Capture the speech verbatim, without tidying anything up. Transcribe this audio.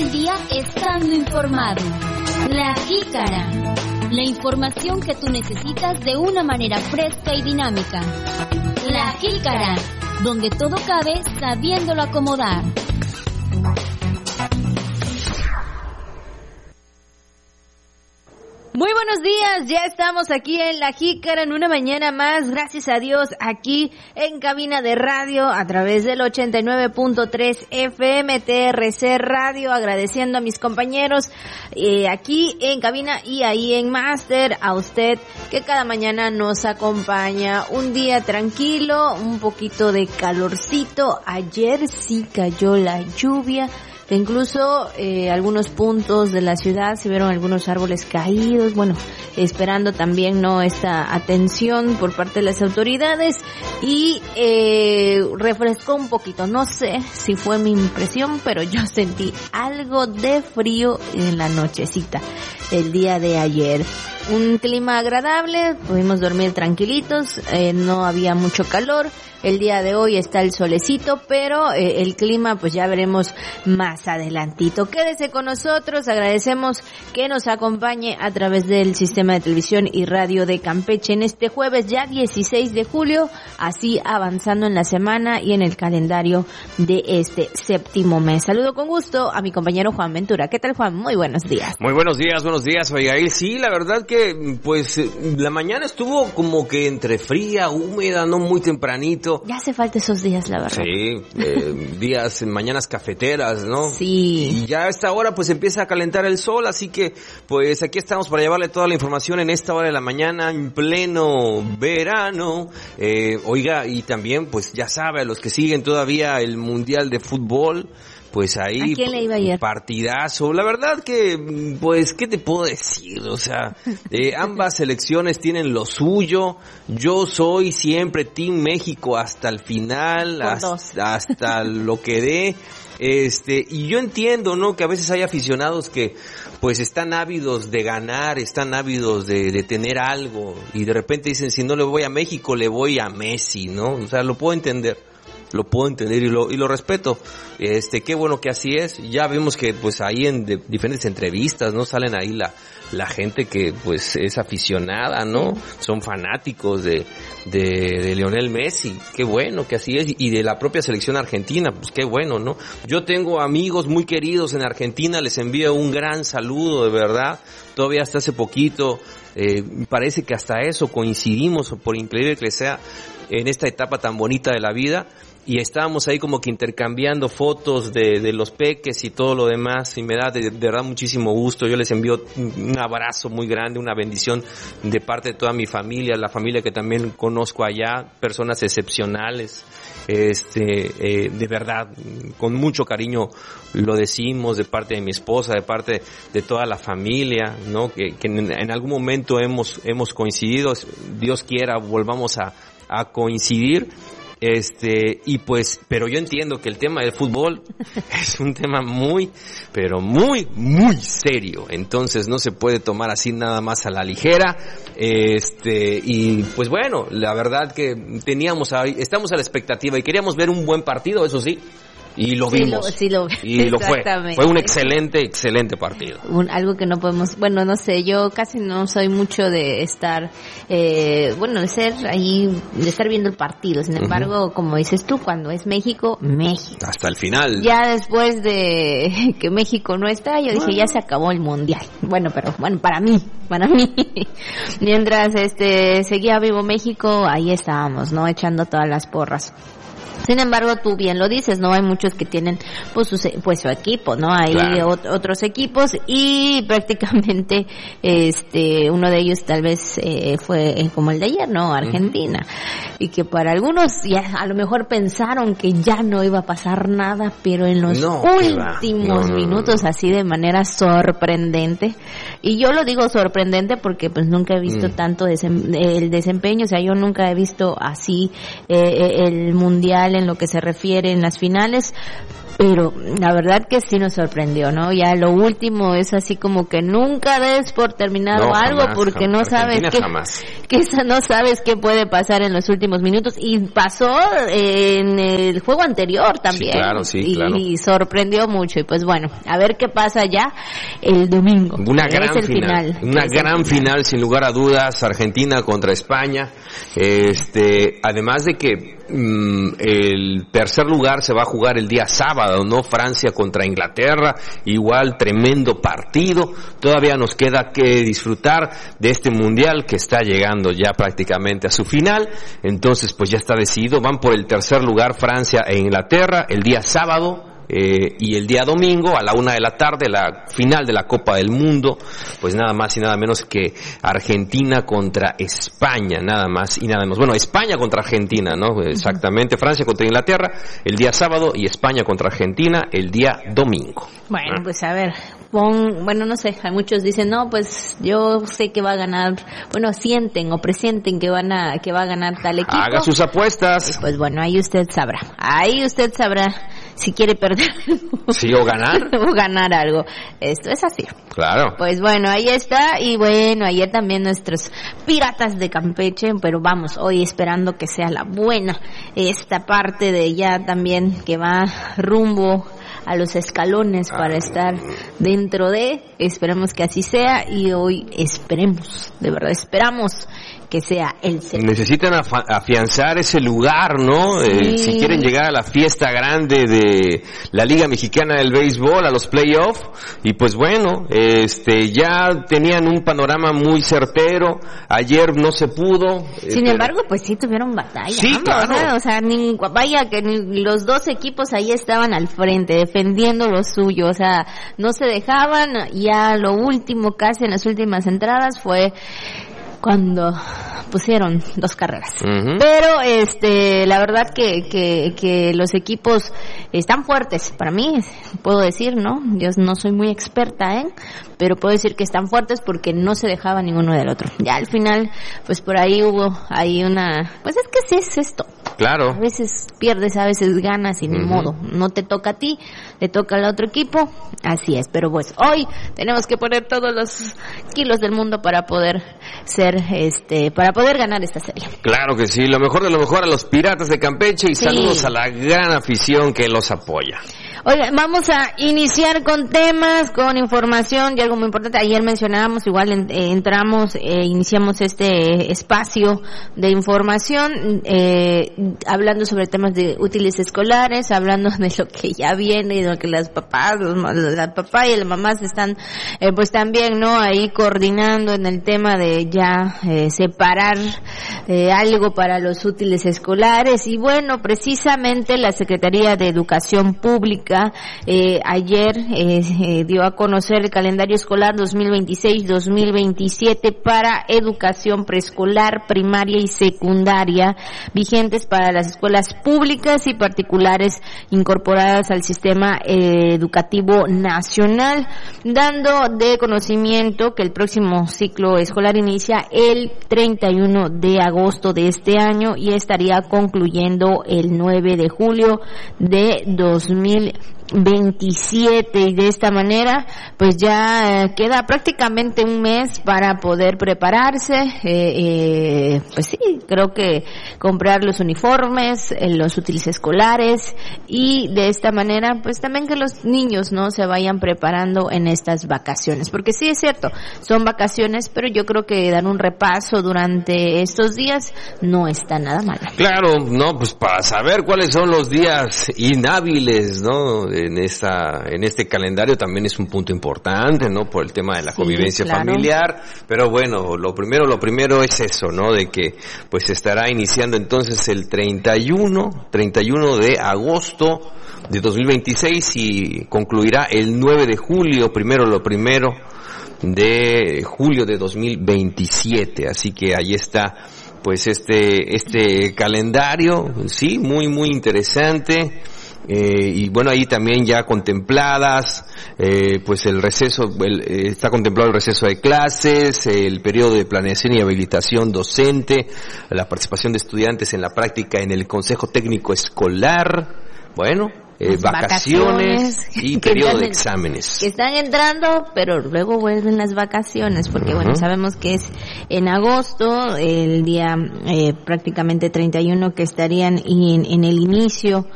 el día estando informado. La Jícara. La información que tú necesitas de una manera fresca y dinámica. La Jícara, donde todo cabe sabiéndolo acomodar. Muy buenos días, ya estamos aquí en La Jícara en una mañana más, gracias a Dios, aquí en cabina de radio a través del ochenta y nueve punto tres F M T R C Radio, agradeciendo a mis compañeros eh, aquí en cabina y ahí en máster, a usted que cada mañana nos acompaña. Un día tranquilo, un poquito de calorcito, ayer sí cayó la lluvia. Incluso eh, algunos puntos de la ciudad se vieron algunos árboles caídos, bueno, esperando también no esta atención por parte de las autoridades y eh, refrescó un poquito. No sé si fue mi impresión, pero yo sentí algo de frío en la nochecita el día de ayer. Un clima agradable, pudimos dormir tranquilitos, eh, no había mucho calor. El día de hoy está el solecito, pero eh, el clima pues ya veremos más adelantito. Quédese con nosotros, agradecemos que nos acompañe a través del sistema de televisión y radio de Campeche en este jueves ya dieciséis de julio, así avanzando en la semana y en el calendario de este séptimo mes. Saludo con gusto a mi compañero Juan Ventura. ¿Qué tal, Juan? Muy buenos días. Muy buenos días, buenos días, Abigail. Sí, la verdad que pues la mañana estuvo como que entre fría, húmeda, no muy tempranito. Ya hace falta esos días, la verdad. Sí, eh, días, mañanas cafeteras, ¿no? Sí. Y ya a esta hora pues empieza a calentar el sol, así que pues aquí estamos para llevarle toda la información en esta hora de la mañana, en pleno verano. Eh, oiga, y también pues ya sabe, a los que siguen todavía el Mundial de Fútbol, pues ahí, ¿a quién le iba ayer? Partidazo. La verdad que, pues, ¿qué te puedo decir? O sea, eh, ambas selecciones tienen lo suyo. Yo soy siempre Team México hasta el final, hasta, hasta lo que dé. Este, y yo entiendo, ¿no? Que a veces hay aficionados que, pues, están ávidos de ganar, están ávidos de, de tener algo. Y de repente dicen, si no le voy a México, le voy a Messi, ¿no? O sea, lo puedo entender. Lo puedo entender y lo y lo respeto. Este, qué bueno que así es. Ya vemos que pues ahí en de, diferentes entrevistas, ¿no? Salen ahí la la gente que pues es aficionada, ¿no? Son fanáticos de de de Lionel Messi. Qué bueno que así es, y de la propia selección argentina, pues qué bueno, ¿no? Yo tengo amigos muy queridos en Argentina, les envío un gran saludo, de verdad. Todavía hasta hace poquito eh, parece que hasta eso coincidimos, por increíble que sea, en esta etapa tan bonita de la vida. Y estábamos ahí como que intercambiando fotos de, de los peques y todo lo demás, y me da de, de verdad muchísimo gusto. Yo les envío un abrazo muy grande, una bendición de parte de toda mi familia, la familia que también conozco allá, personas excepcionales, este, eh, de verdad, con mucho cariño lo decimos, de parte de mi esposa, de parte de toda la familia, ¿no? Que, que en, en algún momento hemos, hemos coincidido, Dios quiera volvamos a, a coincidir. Este, y pues, pero yo entiendo que el tema del fútbol es un tema muy, pero muy, muy serio. Entonces no se puede tomar así nada más a la ligera. Este, y pues bueno, la verdad que teníamos ahí, estamos a la expectativa y queríamos ver un buen partido, eso sí. Y lo sí, vimos. Lo, sí lo, y lo fue. Fue un excelente, excelente partido. Un, algo que no podemos, bueno, no sé, yo casi no soy mucho de estar, eh, bueno, de ser ahí, de estar viendo el partido. Sin embargo, uh-huh. como dices tú, cuando es México, México. Hasta el final. Ya después de que México no está, yo dije, bueno. ya se acabó el mundial. Bueno, pero, bueno, para mí, para mí. Mientras, este, seguía vivo México, ahí estábamos, ¿no? Echando todas las porras. Sin embargo, tú bien lo dices, ¿no? Hay muchos que tienen pues su, pues, su equipo, ¿no? Hay claro. ot- otros equipos y prácticamente este uno de ellos tal vez eh, fue como el de ayer, ¿no? Argentina. Uh-huh. Y que para algunos ya a lo mejor pensaron que ya no iba a pasar nada, pero en los no, últimos no, minutos no. así de manera sorprendente. Y yo lo digo sorprendente porque pues nunca he visto mm. tanto desem- el desempeño, o sea, yo nunca he visto así eh, el mundial en lo que se refiere en las finales. pero la verdad que sí nos sorprendió, ¿no? Ya lo último es así como que nunca des por terminado no, algo jamás, porque jamás. no sabes qué, que no sabes qué puede pasar en los últimos minutos, y pasó en el juego anterior también. Sí, claro, sí, y, claro. y sorprendió mucho, y pues bueno, a ver qué pasa ya el domingo. Una gran es el final, final, una es gran el final sin lugar a dudas, Argentina contra España. Este, además de que mm, el tercer lugar se va a jugar el día sábado, ¿no? Francia contra Inglaterra, igual tremendo partido. Todavía nos queda que disfrutar de este mundial que está llegando ya prácticamente a su final. Entonces, pues ya está decidido, van por el tercer lugar Francia e Inglaterra el día sábado. Eh, y el día domingo a la una de la tarde la final de la Copa del Mundo, pues nada más y nada menos que Argentina contra España, nada más y nada menos. Bueno, España contra Argentina, ¿no? Exactamente, Francia contra Inglaterra el día sábado y España contra Argentina el día domingo. Bueno, pues a ver, pon, bueno, no sé, muchos dicen, no, pues yo sé que va a ganar, bueno, sienten o presienten que van a, que va a ganar tal equipo. Haga sus apuestas. Y pues bueno, ahí usted sabrá, ahí usted sabrá si quiere perder sí o ganar o ganar algo. Esto es así. Claro. Pues bueno, ahí está. Y bueno, ayer también nuestros Piratas de Campeche, pero vamos, hoy esperando que sea la buena esta parte de ya también que va rumbo a los escalones para estar dentro de, esperemos que así sea, y hoy esperemos, de verdad esperamos que sea el C. Necesitan afa- afianzar ese lugar, ¿no? Sí. Eh, si quieren llegar a la fiesta grande de la Liga Mexicana del Béisbol, a los playoffs, y pues bueno, este, ya tenían un panorama muy certero, ayer no se pudo. Sin eh, embargo, pues sí tuvieron batalla. Sí, ambos, claro. ¿eh? O sea, ni, vaya que ni los dos equipos ahí estaban al frente, defendiendo lo suyo, o sea, no se dejaban. Ya lo último, casi en las últimas entradas, fue cuando pusieron dos carreras. Uh-huh. Pero este la verdad que, que que los equipos están fuertes, para mí puedo decir, ¿no? Yo no soy muy experta, ¿eh? Pero puedo decir que están fuertes porque no se dejaba ninguno del otro. Ya al final, pues por ahí hubo ahí una, pues es que sí es esto. Claro. A veces pierdes, a veces ganas y ni Uh-huh. modo. No te toca a ti, le toca al otro equipo. Así es. Pero pues hoy tenemos que poner todos los kilos del mundo para poder ser, este, para poder ganar esta serie. Claro que sí, lo mejor de lo mejor a los Piratas de Campeche y Sí. saludos a la gran afición que los apoya. Oiga, vamos a iniciar con temas, con información y algo muy importante. Ayer mencionábamos, igual en, eh, entramos, eh, iniciamos este espacio de información, eh, hablando sobre temas de útiles escolares, hablando de lo que ya viene y de lo que las papás, los, la papá y las mamás están, eh, pues también, ¿no? Ahí coordinando en el tema de ya eh, separar eh, algo para los útiles escolares. Y bueno, precisamente la Secretaría de Educación Pública Eh, ayer eh, eh, dio a conocer el calendario escolar dos mil veintiséis dos mil veintisiete para educación preescolar, primaria y secundaria, vigentes para las escuelas públicas y particulares incorporadas al sistema eh, educativo nacional, dando de conocimiento que el próximo ciclo escolar inicia el treinta y uno de agosto de este año y estaría concluyendo el nueve de julio de dos mil veintisiete, y de esta manera pues ya eh, queda prácticamente un mes para poder prepararse, eh, eh, pues sí, creo que comprar los uniformes, eh, los útiles escolares, y de esta manera pues también que los niños no se vayan preparando en estas vacaciones, porque sí es cierto, son vacaciones, pero yo creo que dar un repaso durante estos días no está nada mal. Claro, no, pues para saber cuáles son los días inhábiles, ¿no? En esta, en este calendario también es un punto importante, ¿no? Por el tema de la Sí, convivencia claro. familiar, pero bueno, lo primero, lo primero es eso, ¿no? De que, pues se estará iniciando entonces el treinta y uno de agosto de dos mil veintiséis y concluirá el nueve de julio, primero lo primero de julio de dos mil veintisiete, así que ahí está, pues este, este calendario, sí, muy, muy interesante. Eh, y bueno, ahí también ya contempladas, eh, pues el receso, el, eh, está contemplado el receso de clases, el periodo de planeación y habilitación docente, la participación de estudiantes en la práctica en el Consejo Técnico Escolar. Bueno, eh, vacaciones, vacaciones y periodo de exámenes. Que están entrando, pero luego vuelven las vacaciones, porque uh-huh. bueno, sabemos que es en agosto, el día eh, prácticamente treinta y uno que estarían en, en el inicio